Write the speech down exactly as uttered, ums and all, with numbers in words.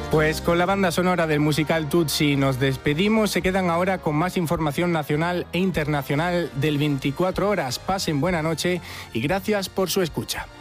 Pues con la banda sonora del musical Tutsi nos despedimos. Se quedan ahora con más información nacional e internacional del veinticuatro horas. Pasen buena noche y gracias por su escucha.